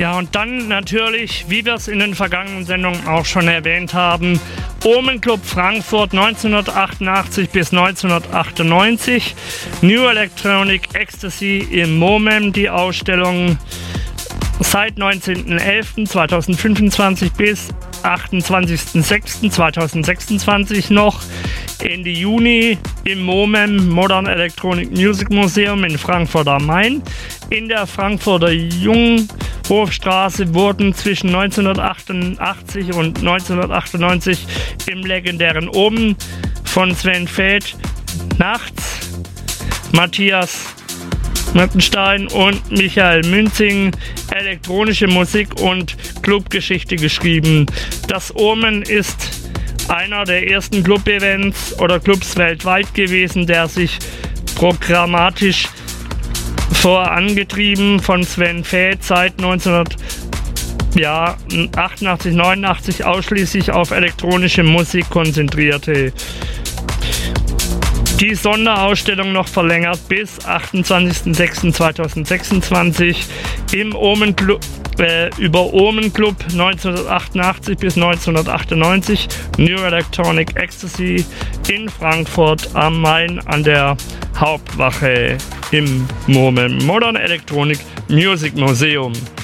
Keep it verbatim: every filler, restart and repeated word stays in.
Ja, und dann natürlich, wie wir es in den vergangenen Sendungen auch schon erwähnt haben, Omen Club Frankfurt neunzehnhundertachtundachtzig bis neunzehnhundertachtundneunzig, New Electronic Ecstasy im MOMEM, die Ausstellung seit neunzehnten elften zweitausendfünfundzwanzig bis achtundzwanzigsten sechsten zweitausendsechsundzwanzig noch, Ende Juni im MOMEM, Modern Electronic Music Museum in Frankfurt am Main. In der Frankfurter Junghofstraße wurden zwischen neunzehnhundertachtundachtzig und neunzehnhundertachtundneunzig im legendären Omen von Sven Väth nachts Matthias Mattenstein und Michael Münzing elektronische Musik und Clubgeschichte geschrieben. Das Omen ist einer der ersten Club-Events oder Clubs weltweit gewesen, der sich programmatisch vorangetrieben von Sven Väth seit neunzehnhundertachtundachtzig, neunundachtzig ausschließlich auf elektronische Musik konzentrierte. Die Sonderausstellung noch verlängert bis achtundzwanzigsten sechsten zweitausendsechsundzwanzig im Omen Club, äh, über Omen Club neunzehnhundertachtundachtzig bis neunzehnhundertachtundneunzig, New Electronic Ecstasy in Frankfurt am Main an der Hauptwache im MOMEM, Modern Electronic Music Museum.